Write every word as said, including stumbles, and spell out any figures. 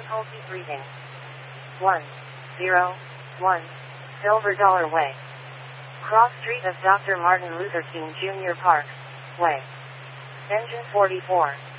Difficulty breathing. one zero one Silver Dollar Way. Cross Street of Doctor Martin Luther King Junior Park Way. Engine forty-four.